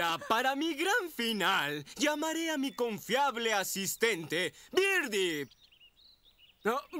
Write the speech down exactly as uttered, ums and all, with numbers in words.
Ahora, para mi gran final, llamaré a mi confiable asistente, Birdie. Oh,